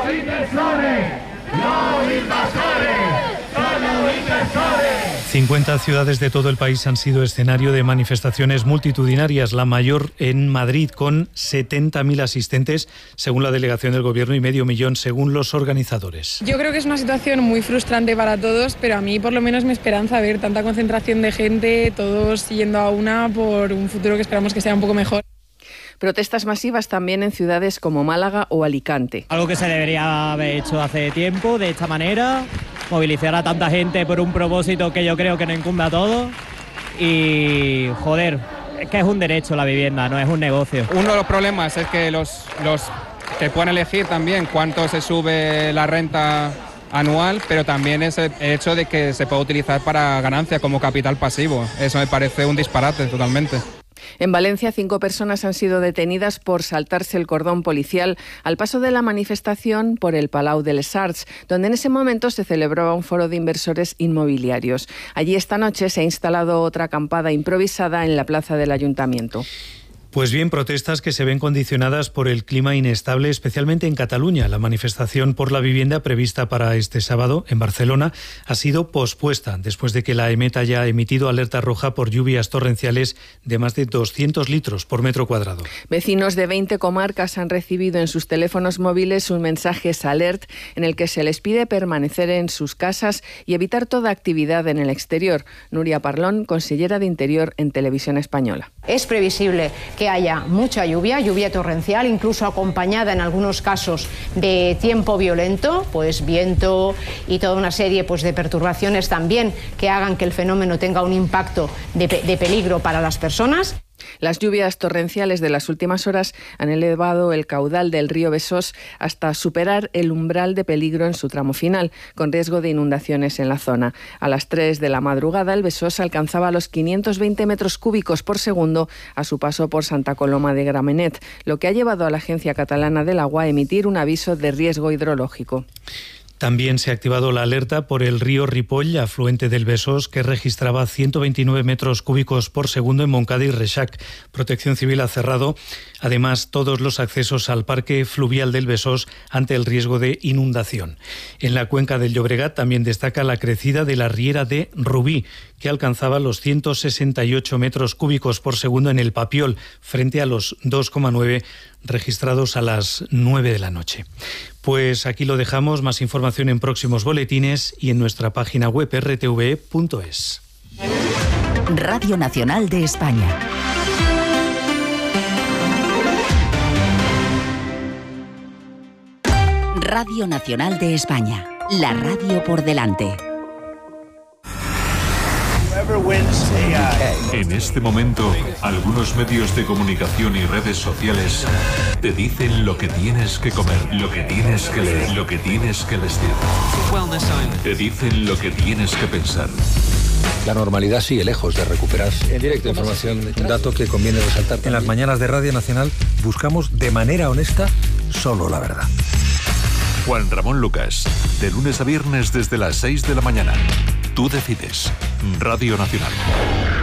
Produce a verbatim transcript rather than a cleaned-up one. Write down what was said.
inversores! ¡No invasores! ¡Solo inversores! cincuenta ciudades de todo el país han sido escenario de manifestaciones multitudinarias, la mayor en Madrid, con setenta mil asistentes, según la delegación del Gobierno, y medio millón según los organizadores. Yo creo que es una situación muy frustrante para todos, pero a mí por lo menos me esperanza ver tanta concentración de gente, todos yendo a una por un futuro que esperamos que sea un poco mejor. Protestas masivas también en ciudades como Málaga o Alicante. Algo que se debería haber hecho hace tiempo, de esta manera, movilizar a tanta gente por un propósito que yo creo que nos incumbe a todos. Y, joder, es que es un derecho la vivienda, no es un negocio. Uno de los problemas es que los, los que pueden elegir también cuánto se sube la renta anual, pero también es el hecho de que se puede utilizar para ganancia como capital pasivo. Eso me parece un disparate totalmente. En Valencia, cinco personas han sido detenidas por saltarse el cordón policial al paso de la manifestación por el Palau de les Arts, donde en ese momento se celebraba un foro de inversores inmobiliarios. Allí esta noche se ha instalado otra acampada improvisada en la plaza del Ayuntamiento. Pues bien, protestas que se ven condicionadas por el clima inestable, especialmente en Cataluña. La manifestación por la vivienda prevista para este sábado en Barcelona ha sido pospuesta después de que la EMET haya emitido alerta roja por lluvias torrenciales de más de doscientos litros por metro cuadrado. Vecinos de veinte comarcas han recibido en sus teléfonos móviles un mensaje alert en el que se les pide permanecer en sus casas y evitar toda actividad en el exterior. Nuria Parlón, consellera de Interior en Televisión Española. Es previsible que haya mucha lluvia, lluvia torrencial, incluso acompañada en algunos casos de tiempo violento, pues viento y toda una serie pues, de perturbaciones también que hagan que el fenómeno tenga un impacto de, de peligro para las personas. Las lluvias torrenciales de las últimas horas han elevado el caudal del río Besós hasta superar el umbral de peligro en su tramo final, con riesgo de inundaciones en la zona. A las tres de la madrugada, el Besós alcanzaba los quinientos veinte metros cúbicos por segundo a su paso por Santa Coloma de Gramenet, lo que ha llevado a la Agencia Catalana del Agua a emitir un aviso de riesgo hidrológico. También se ha activado la alerta por el río Ripoll, afluente del Besós, que registraba ciento veintinueve metros cúbicos por segundo en Montcada y Reixac. Protección Civil ha cerrado, además, todos los accesos al parque fluvial del Besós ante el riesgo de inundación. En la cuenca del Llobregat también destaca la crecida de la riera de Rubí, que alcanzaba los ciento sesenta y ocho metros cúbicos por segundo en el Papiol, frente a los dos coma nueve registrados a las nueve de la noche. Pues aquí lo dejamos, más información en próximos boletines y en nuestra página web erre te ve punto es. Radio Nacional de España. Radio Nacional de España, la radio por delante. En este momento, algunos medios de comunicación y redes sociales te dicen lo que tienes que comer, lo que tienes que leer, lo que tienes que vestir. Te dicen lo que tienes que pensar. La normalidad sigue lejos de recuperarse. En directo, información, un dato que conviene resaltar también. En las mañanas de Radio Nacional buscamos de manera honesta solo la verdad. Juan Ramón Lucas, de lunes a viernes desde las seis de la mañana. Tú decides. Radio Nacional.